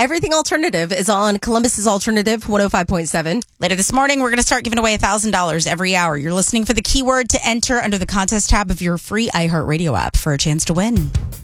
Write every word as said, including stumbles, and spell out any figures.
Everything Alternative is on Columbus's Alternative one oh five point seven. Later this morning, we're going to start giving away one thousand dollars every hour. You're listening for the keyword to enter under the contest tab of your free iHeartRadio app for a chance to win.